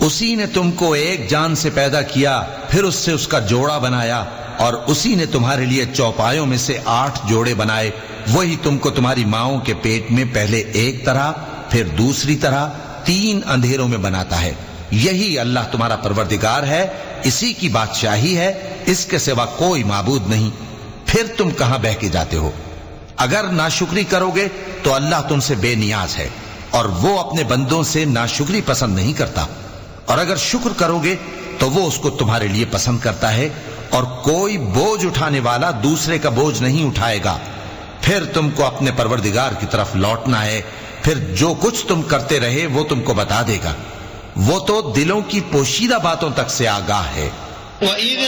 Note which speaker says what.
Speaker 1: उसी ने तुमको एक जान से पैदा किया, फिर उससे उसका जोड़ा बनाया, और उसी ने तुम्हारे लिए चौपायों में से 8 जोड़े बनाए। वही तुमको तुम्हारी माओं के पेट में पहले एक तरह, फिर दूसरी तरह 3 अंधेरों में बनाता है। यही अल्लाह तुम्हारा परवरदिगार है, इसी की बादशाही है, इसके सिवा कोई माबूद नहीं। फिर तुम कहां बह के जाते हो? अगर नाशुक्री करोगे तो अल्लाह तुमसे बेनियाज है, और वो अपने बंदों से नाशुक्री पसंद नहीं करता। और अगर शुक्र करोगे तो वो उसको तुम्हारे लिए पसंद करता है, और कोई बोझ उठाने वाला दूसरे का बोझ नहीं उठाएगा। फिर तुमको अपने परवरदिगार की तरफ लौटना है, फिर जो कुछ तुम करते रहे वो तुमको बता देगा। वो तो दिलों की पोशीदा बातों तक से आगाह है।